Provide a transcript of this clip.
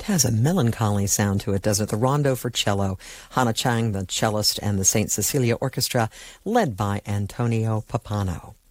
has a melancholy sound to it, doesn't it? The Rondo for Cello, Hannah Chang, the cellist, and the St. Cecilia Orchestra, led by Antonio Pappano.